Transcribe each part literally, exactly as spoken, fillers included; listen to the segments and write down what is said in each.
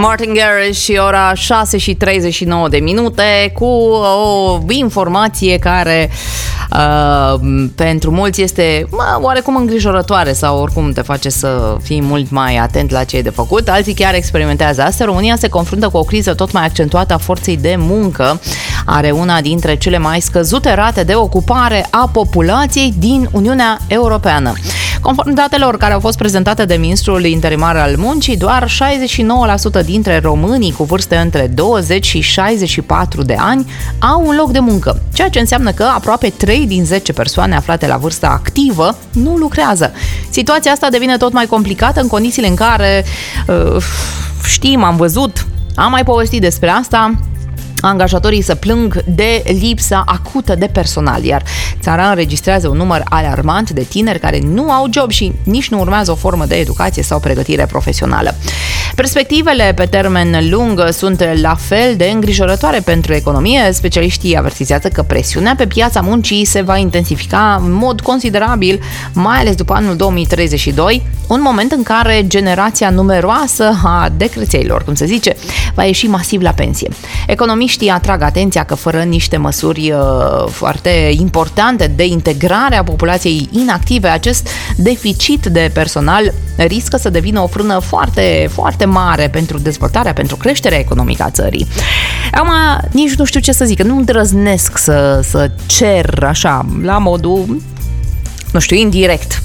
Martin Garrix și ora șase și treizeci și nouă de minute cu o informație care uh, pentru mulți este mă, oarecum îngrijorătoare sau oricum te face să fii mult mai atent la ce e de făcut. Alții chiar experimentează asta. România se confruntă cu o criză tot mai accentuată a forței de muncă. Are una dintre cele mai scăzute rate de ocupare a populației din Uniunea Europeană. Conform datelor care au fost prezentate de ministrul interimar al muncii, doar șaizeci și nouă la sută dintre românii cu vârste între douăzeci și șaizeci și patru de ani au un loc de muncă, ceea ce înseamnă că aproape trei din zece persoane aflate la vârsta activă nu lucrează. Situația asta devine tot mai complicată în condițiile în care uh, știm, am văzut, am mai povestit despre asta, angajatorii se plâng de lipsa acută de personal, iar țara înregistrează un număr alarmant de tineri care nu au job și nici nu urmează o formă de educație sau pregătire profesională. Perspectivele pe termen lung sunt la fel de îngrijorătoare pentru economie. Specialiștii avertizează că presiunea pe piața muncii se va intensifica în mod considerabil, mai ales după anul două mii treizeci și doi, un moment în care generația numeroasă a decrețeilor, cum se zice, va ieși masiv la pensie. Economiștii atrag atenția că fără niște măsuri uh, foarte importante de integrare a populației inactive, acest deficit de personal riscă să devină o frână foarte, foarte mare pentru dezvoltarea, pentru creșterea economică a țării. Acum, nici nu știu ce să zic, nu îndrăznesc să, să cer așa, la modul, nu știu, indirect,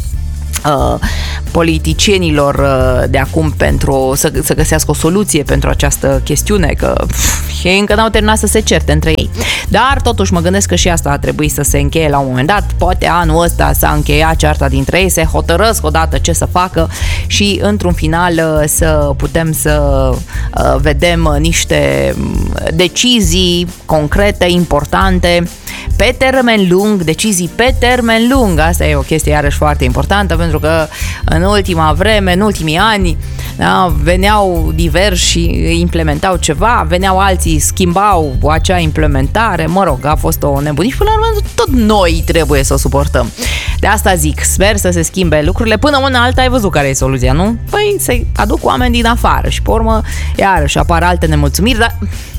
Uh, politicienilor uh, de acum pentru să, să găsească o soluție pentru această chestiune, că pf, ei încă n-au terminat să se certe între ei. Dar totuși mă gândesc că și asta a trebuit să se încheie la un moment dat. Poate anul ăsta s-a încheiat cearta dintre ei, se hotărăsc odată ce să facă și într-un final uh, să putem să uh, vedem niște decizii concrete, importante, pe termen lung, decizii pe termen lung. Asta e o chestie iarăși foarte importantă, pentru că în ultima vreme, în ultimii ani, da, veneau diversi și implementau ceva, veneau alții, schimbau acea implementare, mă rog, a fost o nebunie și până la urmă tot noi trebuie să o suportăm. De asta zic, sper să se schimbe lucrurile. Până una alta ai văzut care e soluția, nu? Păi se aduc oameni din afară și pe urmă iarăși apar alte nemulțumiri, dar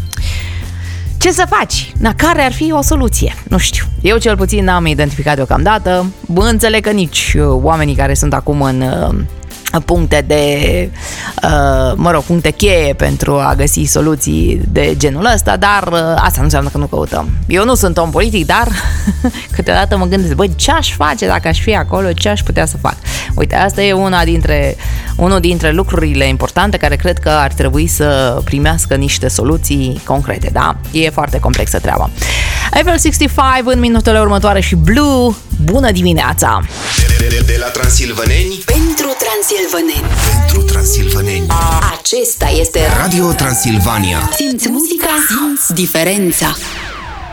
ce să faci? Na, care ar fi o soluție? Nu știu. Eu cel puțin n-am identificat deocamdată. Înțeleg că nici oamenii care sunt acum în puncte de, mă rog, puncte cheie pentru a găsi soluții de genul ăsta, dar asta nu înseamnă că nu căutăm. Eu nu sunt om politic, dar câteodată mă gândesc, băi, ce aș face dacă aș fi acolo, ce aș putea să fac? Uite, asta e una dintre, unul dintre lucrurile importante care cred că ar trebui să primească niște soluții concrete, da? E foarte complexă treaba. Eiffel șaizeci și cinci în minutele următoare și Blue, bună dimineața! De, de, de, de la Transilvaneni pentru transilvaneni. Pentru transilvaneni. Acesta este Radio Transilvania. Simți muzica, simți diferența.